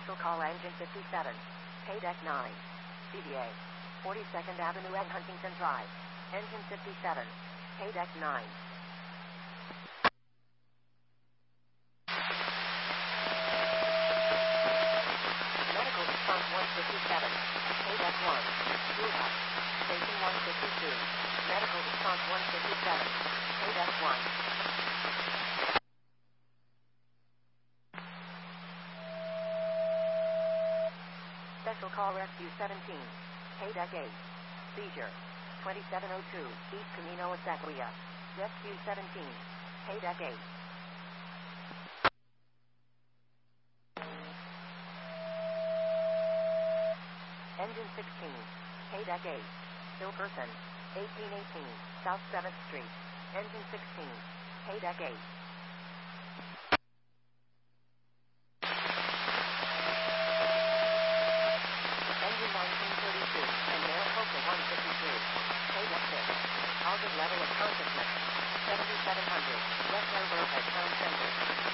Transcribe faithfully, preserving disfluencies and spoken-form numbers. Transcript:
Special call engine fifty-seven. Pay deck nine. C V A. forty-second Avenue and Huntington Drive. Engine fifty-seven. Pay deck nine. Medical response one fifty-seven. Pay deck one. Move up. Station one fifty-two. Medical response one fifty-seven. Pay deck one. Special call rescue seventeen. Pay deck eight. Seizure. twenty-seven oh two. East Camino Acequia. Rescue seventeen. Pay deck eight. Engine sixteen. Pay deck eight. Still person. eighteen eighteen. South seventh Street. Engine sixteen. Pay deck eight. Engine nineteen thirty-two. And Maricopa one fifty-three. Pay deck six. Target level of consciousness. seventy-seven hundred. West Overhead Town Center.